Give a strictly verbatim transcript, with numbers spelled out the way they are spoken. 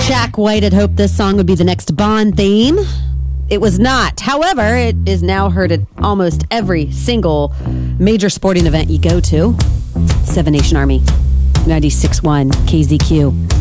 Jack White had hoped this song would be the next Bond theme. It was not. However, it is now heard at almost every single major sporting event you go to. Seven Nation Army, ninety-six point one K Z Q.